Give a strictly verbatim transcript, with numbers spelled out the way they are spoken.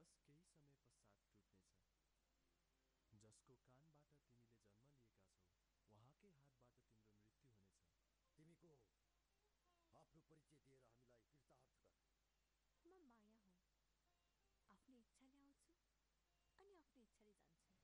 विश्वास केही समय पश्चात टुट्नेछ। जसको कानबाट तिमीले जन्म लिएका छौ उहाँकै हातबाट तिम्रो मृत्यु हुनेछ। तिमी को हौ? आफ्नो परिचय दिएर हामीलाई कृतार्थ गर। म माया हुँ। आफ्नो इच्छाले आउँछु अनि आफ्नो इच्छाले जान्छु।